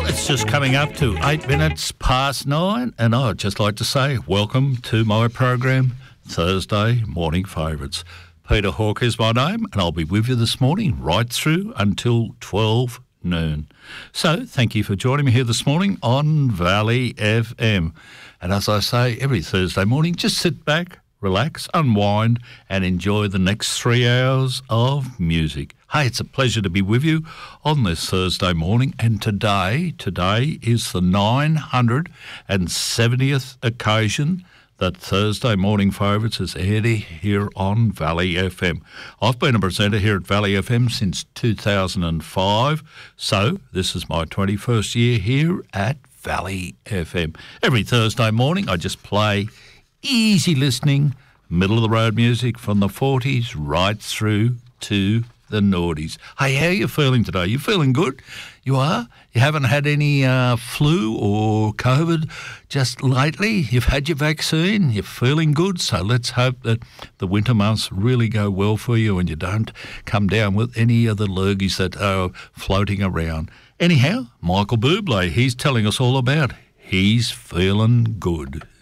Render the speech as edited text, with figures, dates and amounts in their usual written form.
It's just coming up to 8 minutes past 9, and I'd just like to say welcome to my program, Thursday Morning Favourites. Peter Hawke is my name, and I'll be with you this morning right through until 12 noon. So thank you for joining me here this morning on Valley FM. And as I say, every Thursday morning, just sit back, relax, unwind, and enjoy the next 3 hours of music. Hey, it's a pleasure to be with you on this Thursday morning, and today is the 970th occasion that Thursday Morning Favourites is aired here on Valley FM. I've been a presenter here at Valley FM since 2005, so this is my 21st year here at Valley FM. Every Thursday morning I just play easy listening, middle-of-the-road music from the 40s right through to the noughties. Hey, how are you feeling today? You feeling good? You are? You haven't had any flu or COVID just lately? You've had your vaccine? You're feeling good? So let's hope that the winter months really go well for you and you don't come down with any of the lurgies that are floating around. Anyhow, Michael Bublé, he's telling us all about He's Feeling Good.